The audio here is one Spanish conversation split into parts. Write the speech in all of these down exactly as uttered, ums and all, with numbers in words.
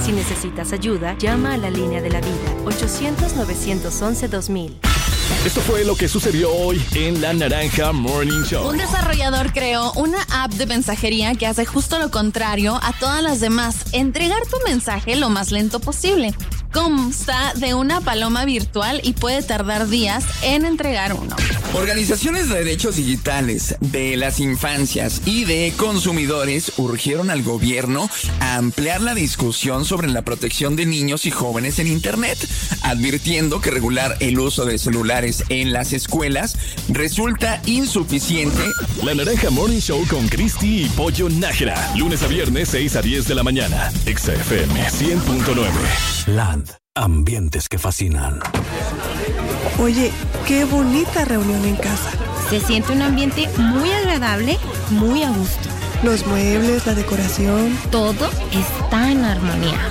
Si necesitas ayuda, llama a la línea de la vida, ochocientos, novecientos once, dos mil. Esto fue lo que sucedió hoy en La Naranja Morning Show. Un desarrollador creó una app de mensajería que hace justo lo contrario a todas las demás: entregar tu mensaje lo más lento posible. Consta de una paloma virtual y puede tardar días en entregar uno. Organizaciones de derechos digitales, de las infancias y de consumidores urgieron al gobierno a ampliar la discusión sobre la protección de niños y jóvenes en Internet, advirtiendo que regular el uso de celulares en las escuelas resulta insuficiente. La Naranja Morning Show con Cristi y Pollo Nájera, lunes a viernes seis a diez de la mañana, Exa F M cien punto nueve. Land, ambientes que fascinan. Oye, qué bonita reunión en casa. Se siente un ambiente muy agradable, muy a gusto. Los muebles, la decoración. Todo está en armonía.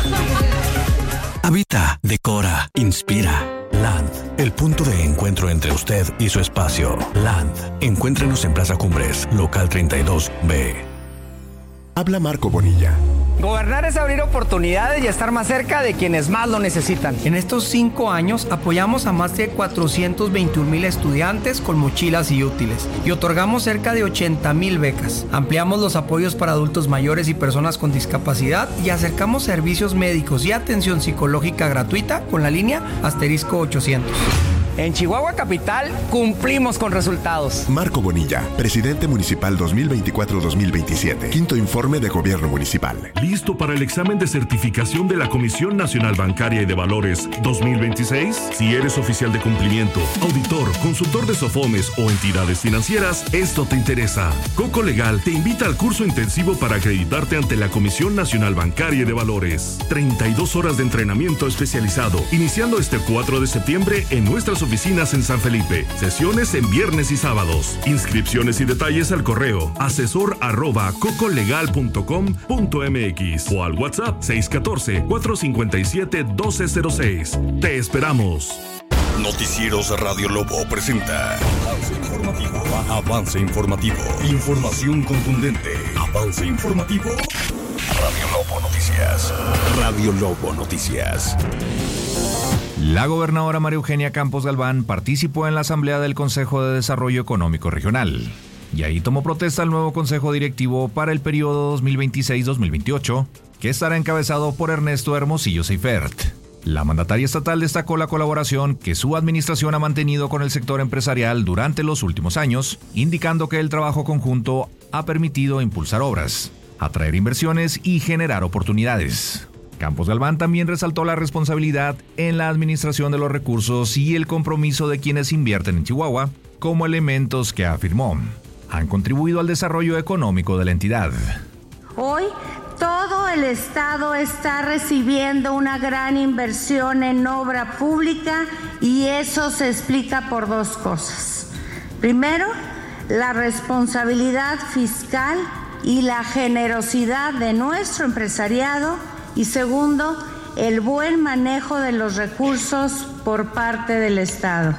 Habita, decora, inspira. Land, el punto de encuentro entre usted y su espacio. Land, encuéntrenos en Plaza Cumbres, local treinta y dos B. Habla Marco Bonilla. Gobernar es abrir oportunidades y estar más cerca de quienes más lo necesitan. En estos cinco años apoyamos a más de cuatrocientos veintiún mil estudiantes con mochilas y útiles y otorgamos cerca de ochenta mil becas. Ampliamos los apoyos para adultos mayores y personas con discapacidad y acercamos servicios médicos y atención psicológica gratuita con la línea asterisco ochocientos. En Chihuahua Capital cumplimos con resultados. Marco Bonilla, presidente municipal dos mil veinticuatro a dos mil veintisiete. Quinto informe de gobierno municipal. ¿Listo para el examen de certificación de la Comisión Nacional Bancaria y de Valores dos mil veintiséis? Si eres oficial de cumplimiento, auditor, consultor de SOFOMES o entidades financieras, esto te interesa. Coco Legal te invita al curso intensivo para acreditarte ante la Comisión Nacional Bancaria y de Valores. treinta y dos horas de entrenamiento especializado, iniciando este cuatro de septiembre en nuestras oficinas en San Felipe. Sesiones en viernes y sábados. Inscripciones y detalles al correo asesor arroba cocolegal punto com punto mx o al WhatsApp seis uno cuatro, cuatro cinco siete, uno dos cero seis. Te esperamos. Noticieros Radio Lobo presenta Avance Informativo. Avance Informativo. Información contundente. Avance Informativo. Radio Lobo Noticias. Radio Lobo Noticias. La gobernadora María Eugenia Campos Galván participó en la asamblea del Consejo de Desarrollo Económico Regional y ahí tomó protesta el nuevo consejo directivo para el periodo dos mil veintiséis a dos mil veintiocho, que estará encabezado por Ernesto Hermosillo Seifert. La mandataria estatal destacó la colaboración que su administración ha mantenido con el sector empresarial durante los últimos años, indicando que el trabajo conjunto ha permitido impulsar obras, atraer inversiones y generar oportunidades. Campos Galván también resaltó la responsabilidad en la administración de los recursos y el compromiso de quienes invierten en Chihuahua como elementos que afirmó han contribuido al desarrollo económico de la entidad. Hoy todo el estado está recibiendo una gran inversión en obra pública y eso se explica por dos cosas. Primero, la responsabilidad fiscal y la generosidad de nuestro empresariado. Y segundo, el buen manejo de los recursos por parte del Estado.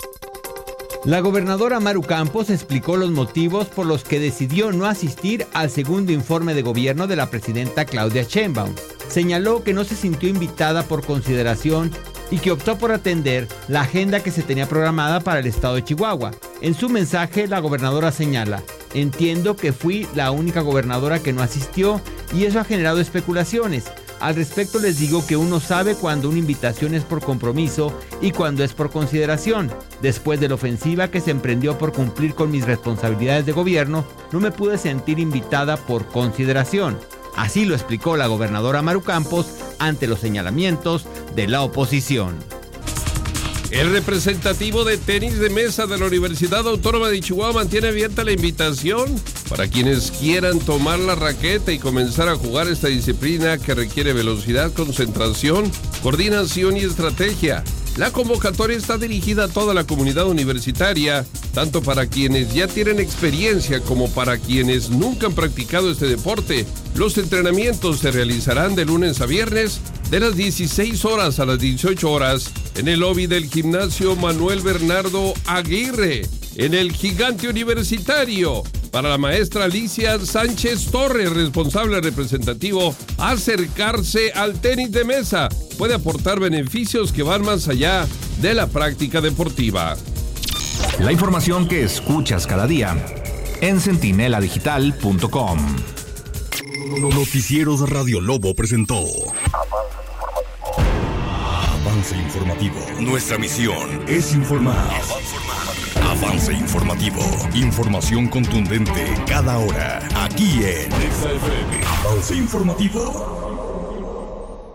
La gobernadora Maru Campos explicó los motivos por los que decidió no asistir al segundo informe de gobierno de la presidenta Claudia Sheinbaum. Señaló que no se sintió invitada por consideración y que optó por atender la agenda que se tenía programada para el estado de Chihuahua. En su mensaje, la gobernadora señala: entiendo que fui la única gobernadora que no asistió y eso ha generado especulaciones. Al respecto les digo que uno sabe cuando una invitación es por compromiso y cuando es por consideración. Después de la ofensiva que se emprendió por cumplir con mis responsabilidades de gobierno, no me pude sentir invitada por consideración. Así lo explicó la gobernadora Maru Campos ante los señalamientos de la oposición. El representativo de tenis de mesa de la Universidad Autónoma de Chihuahua mantiene abierta la invitación para quienes quieran tomar la raqueta y comenzar a jugar esta disciplina que requiere velocidad, concentración, coordinación y estrategia. La convocatoria está dirigida a toda la comunidad universitaria, tanto para quienes ya tienen experiencia como para quienes nunca han practicado este deporte. Los entrenamientos se realizarán de lunes a viernes, de las dieciséis horas a las dieciocho horas, en el lobby del gimnasio Manuel Bernardo Aguirre, en el Gigante Universitario. para la maestra Alicia Sánchez Torres, responsable representativo, acercarse al tenis de mesa. Puede aportar beneficios que van más allá de la práctica deportiva. La información que escuchas cada día en centinela digital punto com. Noticieros Radio Lobo presentó Avance Informativo. Nuestra misión es informar. Avance Informativo. Información contundente cada hora. Aquí en Avance Informativo.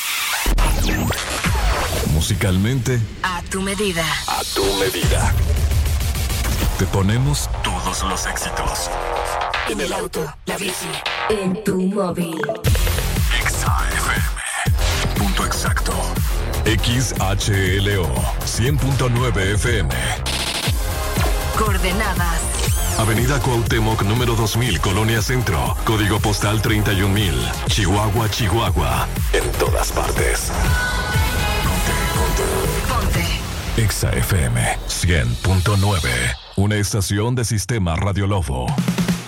Musicalmente, A tu medida. a tu medida. Te ponemos todos los éxitos. En el auto, la bici, en tu móvil. Exa F M. Punto exacto. X H L O cien punto nueve F M. Coordenadas. Avenida Cuauhtémoc número dos mil, Colonia Centro. Código postal treinta y un mil. Chihuahua, Chihuahua. En todas partes. Ponte, ponte. Ponte. Exa F M cien punto nueve. Una estación de Sistema Radio Lobo.